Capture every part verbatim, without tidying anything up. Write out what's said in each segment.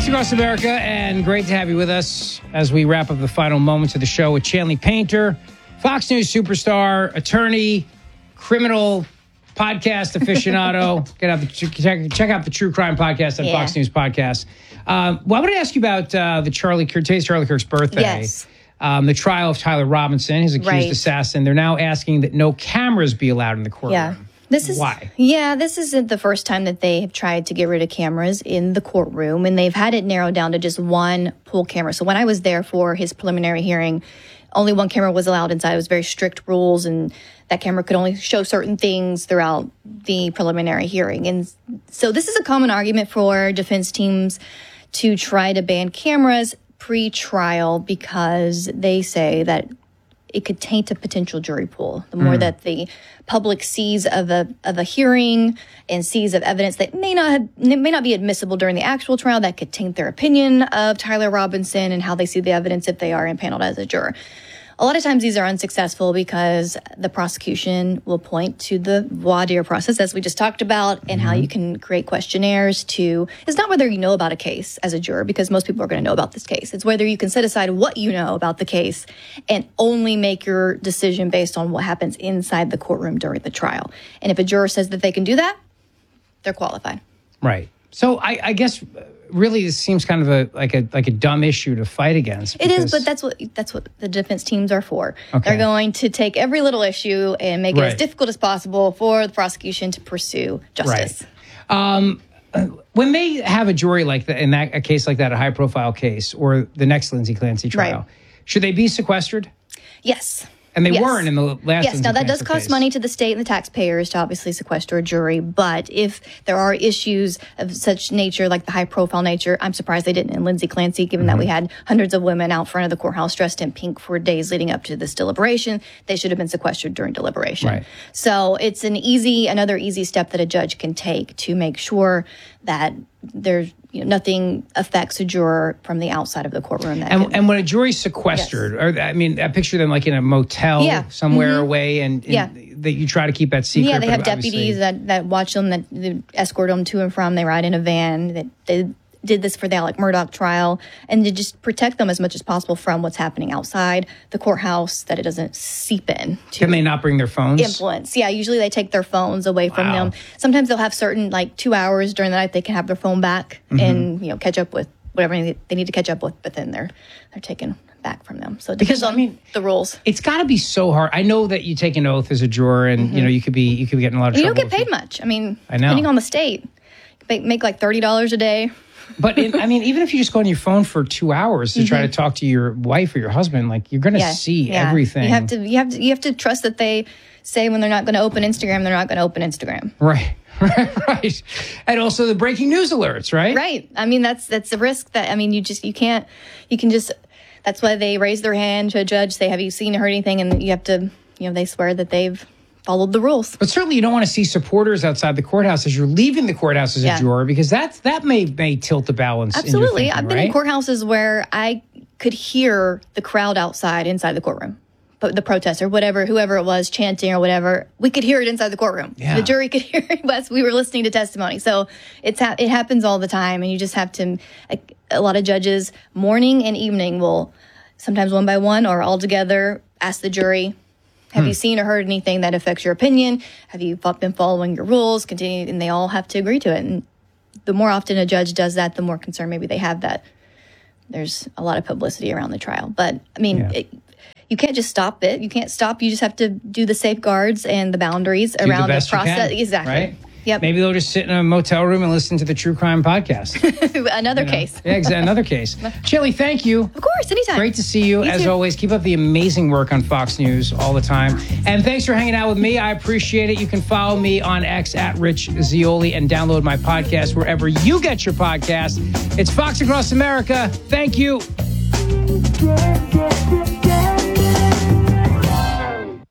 Across America, and great to have you with us as we wrap up the final moments of the show with Chanley Painter, Fox News superstar, attorney, criminal podcast aficionado. Get out the, check, check out the True Crime Podcast on yeah. Fox News Podcast. Um, well, I want to ask you about uh, the Charlie Kirk, today's Charlie Kirk's birthday. Yes. Um, the trial of Tyler Robinson, his accused right. assassin. They're now asking that no cameras be allowed in the courtroom. Yeah. This is why? Yeah, this isn't the first time that they have tried to get rid of cameras in the courtroom, and they've had it narrowed down to just one pool camera. So when I was there for his preliminary hearing, only one camera was allowed inside. It was very strict rules, and that camera could only show certain things throughout the preliminary hearing. And so this is a common argument for defense teams to try to ban cameras pre-trial because they say that it could taint a potential jury pool. The more mm. that the public sees of a of a hearing and sees of evidence that may not have, may not be admissible during the actual trial, that could taint their opinion of Tyler Robinson and how they see the evidence if they are impaneled as a juror. A lot of times these are unsuccessful because the prosecution will point to the voir dire process, as we just talked about, and mm-hmm. how you can create questionnaires to... It's not whether you know about a case as a juror, because most people are going to know about this case. It's whether you can set aside what you know about the case and only make your decision based on what happens inside the courtroom during the trial. And if a juror says that they can do that, they're qualified. Right. So I, I guess... Really, this seems kind of a like a like a dumb issue to fight against. It is, but that's what that's what the defense teams are for. Okay. They're going to take every little issue and make it right. as difficult as possible for the prosecution to pursue justice. Right. Um, when they have a jury like that, in that a case like that, a high profile case, or the next Lindsay Clancy trial, right. should they be sequestered? Yes. And they yes. weren't in the last Yes, Lindsay now that Clancy does cost case. money to the state and the taxpayers to obviously sequester a jury. But if there are issues of such nature, like the high profile nature, I'm surprised they didn't in Lindsay Clancy, given mm-hmm. that we had hundreds of women out front of the courthouse dressed in pink for days leading up to this deliberation. They should have been sequestered during deliberation. Right. So it's an easy, another easy step that a judge can take to make sure that there's you know, nothing affects a juror from the outside of the courtroom. That and, can, and when a jury's sequestered, yes. or I mean, I picture them like in a motel yeah. somewhere mm-hmm. away, and, and yeah. that you try to keep that secret. Yeah, they have obviously... deputies that, that watch them, that, that escort them to and from. They ride in a van. That they did this for the Alec Murdaugh trial, and to just protect them as much as possible from what's happening outside the courthouse, that it doesn't seep in. To Can they not bring their phones? Influence. Yeah, usually they take their phones away from wow. them. Sometimes they'll have certain, like two hours during the night, they can have their phone back mm-hmm. and, you know, catch up with whatever they need to catch up with, but then they're they're taken back from them. So it depends because, I on mean, the rules. It's got to be so hard. I know that you take an oath as a juror, and mm-hmm. you know you could be you could be getting a lot of and trouble. You don't get paid much. I mean, I know. Depending on the state, you can make like thirty dollars a day. But in, I mean, even if you just go on your phone for two hours to mm-hmm. try to talk to your wife or your husband, like you're going to yeah, see yeah. everything. You have to, you have to, you have to trust that they say when they're not going to open Instagram, they're not going to open Instagram. Right, right, right. And also the breaking news alerts, right? Right. I mean, that's that's a risk that I mean, you just you can't, you can just. That's why they raise their hand to a judge, say, "Have you seen or heard anything?" And you have to, you know, they swear that they've followed the rules. But certainly you don't want to see supporters outside the courthouse as you're leaving the courthouse as yeah. a juror, because that's, that may, may tilt the balance. Absolutely. In your thinking, I've been right? in courthouses where I could hear the crowd outside inside the courtroom. But the protester, whatever, whoever it was, chanting or whatever, we could hear it inside the courtroom. Yeah. The jury could hear it as we were listening to testimony. So it's ha- it happens all the time, and you just have to, a, a lot of judges, morning and evening, will sometimes one by one or all together ask the jury, have hmm. you seen or heard anything that affects your opinion? Have you been following your rules? Continue, and they all have to agree to it. And the more often a judge does that, the more concern maybe they have that there's a lot of publicity around the trial. But, I mean, yeah. it, you can't just stop it. You can't stop. You just have to do the safeguards and the boundaries do around the, the process. Can, exactly. Right? Yep. Maybe they'll just sit in a motel room and listen to the True Crime Podcast. Another you know? case. Yeah, exactly. Another case. Chili, thank you. Of course, anytime. Great to see you. you As too. always, keep up the amazing work on Fox News all the time. And thanks for hanging out with me. I appreciate it. You can follow me on X at Rich Zeoli and download my podcast wherever you get your podcast. It's Fox Across America. Thank you. Here's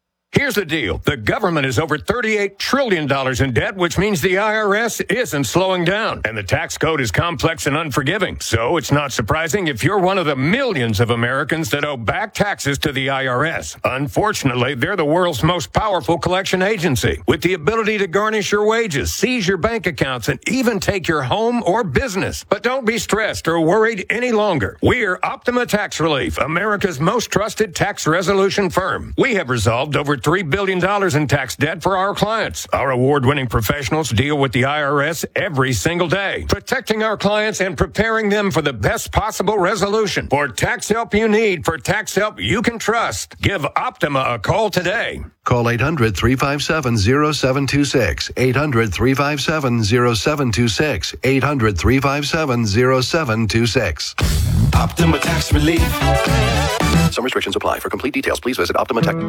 Here's the deal. The government is over thirty-eight trillion dollars in debt, which means the I R S isn't slowing down. And the tax code is complex and unforgiving. So it's not surprising if you're one of the millions of Americans that owe back taxes to the I R S. Unfortunately, they're the world's most powerful collection agency, with the ability to garnish your wages, seize your bank accounts, and even take your home or business. But don't be stressed or worried any longer. We're Optima Tax Relief, America's most trusted tax resolution firm. We have resolved over three billion dollars in tax debt for our clients. Our award-winning professionals deal with the I R S every single day, protecting our clients and preparing them for the best possible resolution. For tax help you need, for tax help you can trust, give Optima a call today. Call eight hundred, three five seven, zero seven two six, eight hundred, three five seven, zero seven two six, eight hundred, three five seven, zero seven two six. Optima Tax Relief. Some restrictions apply. For complete details, please visit Optima Tax.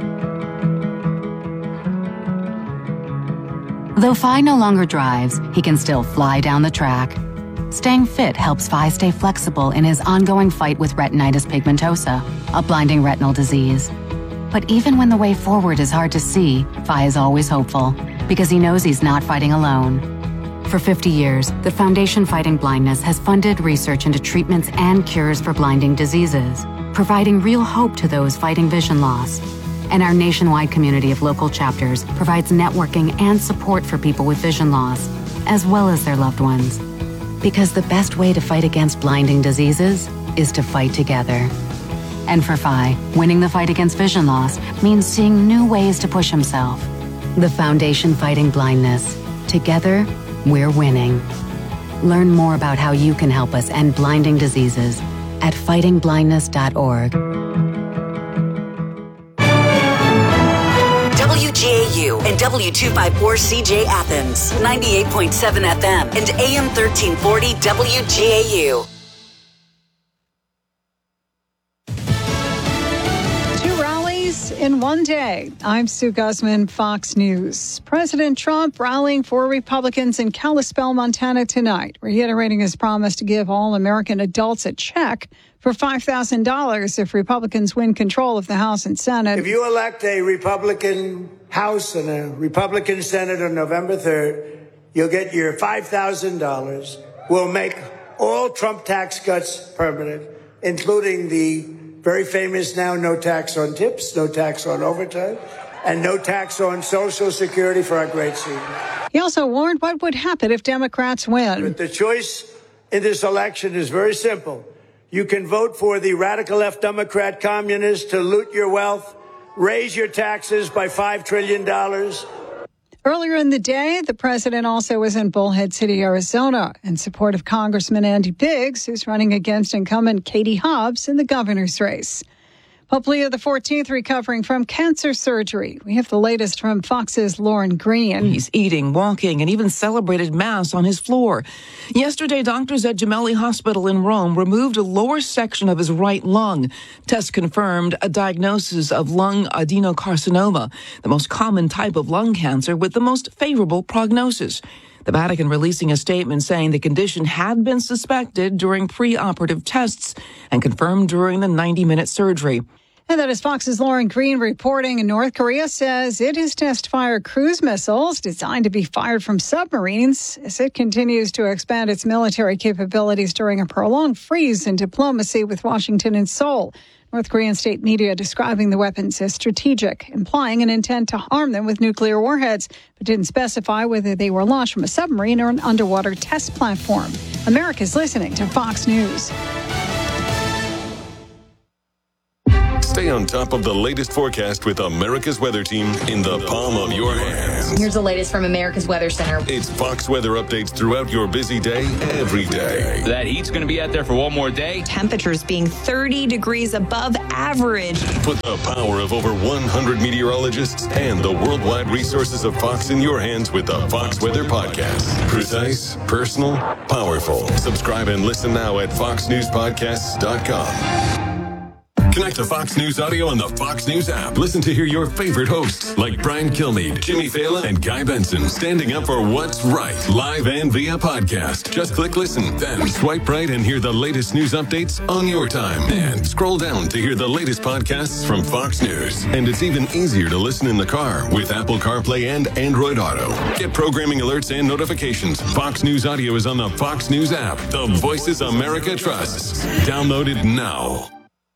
Though Phi no longer drives, he can still fly down the track. Staying fit helps Phi stay flexible in his ongoing fight with retinitis pigmentosa, a blinding retinal disease. But even when the way forward is hard to see, Phi is always hopeful, because he knows he's not fighting alone. For fifty years, the Foundation Fighting Blindness has funded research into treatments and cures for blinding diseases, providing real hope to those fighting vision loss. And our nationwide community of local chapters provides networking and support for people with vision loss, as well as their loved ones. Because the best way to fight against blinding diseases is to fight together. And for Phi, winning the fight against vision loss means seeing new ways to push himself. The Foundation Fighting Blindness. Together, we're winning. Learn more about how you can help us end blinding diseases at fighting blindness dot org. W G A U and W two fifty-four C J Athens, ninety-eight point seven F M and A M thirteen forty W G A U. In one day, I'm Sue Guzman, Fox News. President Trump rallying for Republicans in Kalispell, Montana tonight, reiterating his promise to give all American adults a check for five thousand dollars if Republicans win control of the House and Senate. If you elect a Republican House and a Republican Senate on November third, you'll get your five thousand dollars. We'll make all Trump tax cuts permanent, including the very famous now no tax on tips, no tax on overtime, and no tax on Social Security for our great seniors. He also warned what would happen if Democrats win. But the choice in this election is very simple. You can vote for the radical left Democrat communists to loot your wealth, raise your taxes by five trillion dollars. Earlier in the day, the president also was in Bullhead City, Arizona, in support of Congressman Andy Biggs, who's running against incumbent Katie Hobbs in the governor's race. Pope Leo the fourteenth recovering from cancer surgery. We have the latest from Fox's Lauren Green. He's eating, walking, and even celebrated Mass on his floor. Yesterday, doctors at Gemelli Hospital in Rome removed a lower section of his right lung. Tests confirmed a diagnosis of lung adenocarcinoma, the most common type of lung cancer with the most favorable prognosis. The Vatican releasing a statement saying the condition had been suspected during preoperative tests and confirmed during the ninety-minute surgery. And that is Fox's Lauren Green reporting. And North Korea says it has test-fired cruise missiles designed to be fired from submarines as it continues to expand its military capabilities during a prolonged freeze in diplomacy with Washington and Seoul. North Korean state media describing the weapons as strategic, implying an intent to harm them with nuclear warheads, but didn't specify whether they were launched from a submarine or an underwater test platform. America's listening to Fox News. Stay on top of the latest forecast with America's Weather Team in the palm of your hands. Here's the latest from America's Weather Center. It's Fox weather updates throughout your busy day, every day. That heat's going to be out there for one more day. Temperatures being thirty degrees above average. Put the power of over one hundred meteorologists and the worldwide resources of Fox in your hands with the Fox Weather Podcast. Precise, personal, powerful. Subscribe and listen now at fox news podcasts dot com. Connect to Fox News Audio on the Fox News app. Listen to hear your favorite hosts like Brian Kilmeade, Jimmy Fallon, and Guy Benson standing up for what's right, live and via podcast. Just click listen, then swipe right and hear the latest news updates on your time. And scroll down to hear the latest podcasts from Fox News. And it's even easier to listen in the car with Apple CarPlay and Android Auto. Get programming alerts and notifications. Fox News Audio is on the Fox News app. The voices America trusts. Download it now.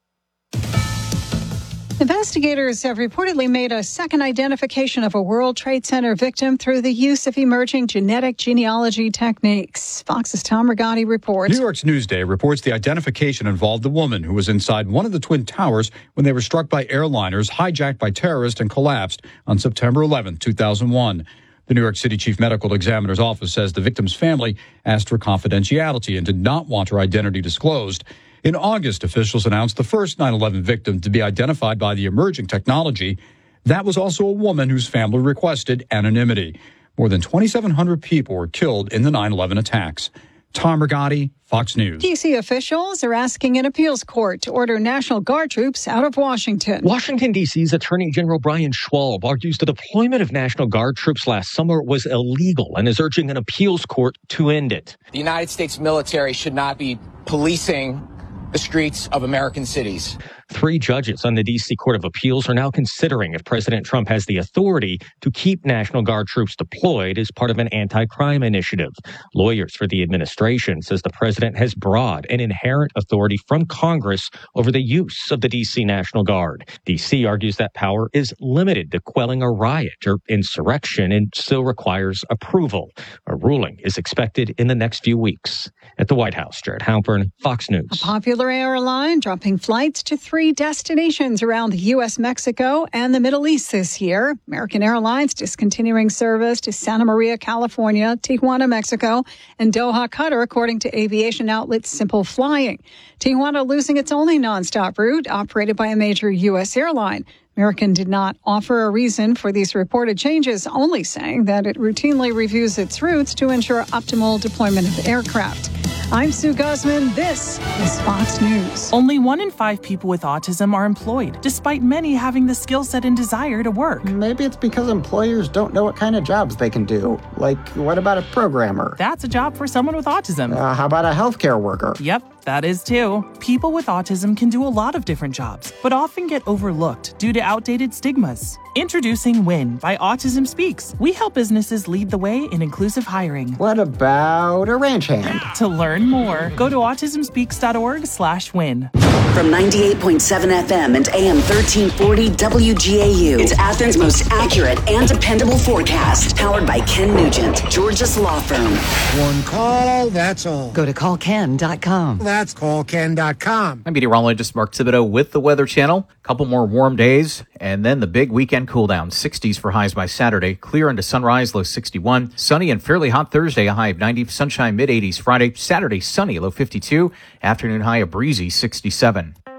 Investigators have reportedly made a second identification of a World Trade Center victim through the use of emerging genetic genealogy techniques. Fox's Tom Rigotti reports. New York's Newsday reports the identification involved the woman who was inside one of the Twin Towers when they were struck by airliners hijacked by terrorists and collapsed on September eleventh, two thousand one. The New York City Chief Medical Examiner's Office says the victim's family asked for confidentiality and did not want her identity disclosed. In August, officials announced the first nine eleven victim to be identified by the emerging technology. That was also a woman whose family requested anonymity. More than twenty-seven hundred people were killed in the nine eleven attacks. Tom Rigotti, Fox News. D C officials are asking an appeals court to order National Guard troops out of Washington. Washington, D C's Attorney General Brian Schwalb argues the deployment of National Guard troops last summer was illegal and is urging an appeals court to end it. The United States military should not be policing the streets of American cities. Three judges on the D C Court of Appeals are now considering if President Trump has the authority to keep National Guard troops deployed as part of an anti-crime initiative. Lawyers for the administration says the president has broad and inherent authority from Congress over the use of the D C National Guard. D C argues that power is limited to quelling a riot or insurrection and still requires approval. A ruling is expected in the next few weeks. At the White House, Jared Halpern, Fox News. A popular airline dropping flights to three destinations around the U S, Mexico, and the Middle East this year. American Airlines discontinuing service to Santa Maria, California, Tijuana, Mexico, and Doha, Qatar, according to aviation outlet Simple Flying. Tijuana losing its only nonstop route operated by a major U S airline. American did not offer a reason for these reported changes, only saying that it routinely reviews its routes to ensure optimal deployment of aircraft. I'm Sue Guzman. This is Fox News. Only one in five people with autism are employed, despite many having the skill set and desire to work. Maybe it's because employers don't know what kind of jobs they can do. Like, what about a programmer? That's a job for someone with autism. Uh, how about a healthcare worker? Yep, that is too. People with autism can do a lot of different jobs, but often get overlooked due to outdated stigmas. Introducing WIN by Autism Speaks. We help businesses lead the way in inclusive hiring. What about a ranch hand? To learn more, go to autism speaks dot org slash win. From ninety-eight point seven F M and A M thirteen forty W G A U, it's Athens' most accurate and dependable forecast. Powered by Ken Nugent, Georgia's law firm. One call, that's all. Go to call ken dot com. That's call ken dot com. I'm meteorologist Mark Thibodeau with the Weather Channel. A couple more warm days, and then the big weekend cool down. sixties for highs by Saturday. Clear into sunrise, low sixty-one. Sunny and fairly hot Thursday, a high of ninety. Sunshine, mid-eighties Friday. Saturday, sunny, low fifty-two. Afternoon high, a breezy sixty-seven.